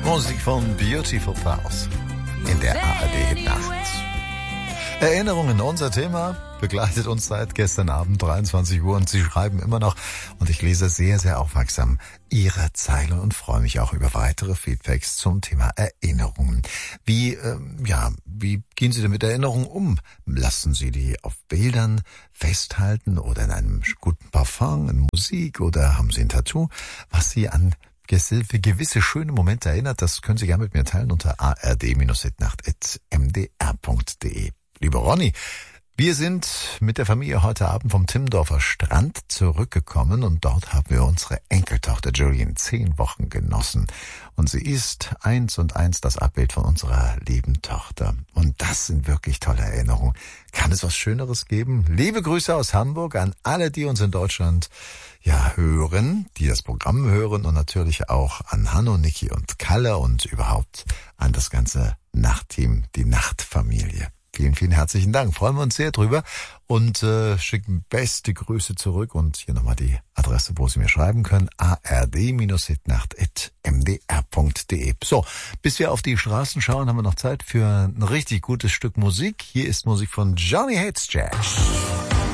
Musik von Beautiful Flowers in der ARD-Nacht. Erinnerungen, unser Thema, begleitet uns seit gestern Abend 23 Uhr und Sie schreiben immer noch und ich lese sehr, sehr aufmerksam Ihre Zeilen und freue mich auch über weitere Feedbacks zum Thema Erinnerungen. Wie gehen Sie denn mit Erinnerungen um? Lassen Sie die auf Bildern festhalten oder in einem guten Parfum, in Musik oder haben Sie ein Tattoo, was Sie an gewisse schöne Momente erinnert? Das können Sie gerne mit mir teilen unter ard-hitnacht@mdr.de. Lieber Ronny, wir sind mit der Familie heute Abend vom Timmendorfer Strand zurückgekommen und dort haben wir unsere Enkeltochter Julian 10 Wochen genossen. Und sie ist 1:1 das Abbild von unserer lieben Tochter. Und das sind wirklich tolle Erinnerungen. Kann es was Schöneres geben? Liebe Grüße aus Hamburg an alle, die uns in Deutschland hören, die das Programm hören und natürlich auch an Hanno, Niki und Kalle und überhaupt an das ganze Nachtteam, die Nachtfamilie. Vielen, vielen herzlichen Dank. Freuen wir uns sehr drüber und schicken beste Grüße zurück. Und hier nochmal die Adresse, wo Sie mir schreiben können. ard-hitnacht@mdr.de. So, bis wir auf die Straßen schauen, haben wir noch Zeit für ein richtig gutes Stück Musik. Hier ist Musik von Johnny Hates Jazz.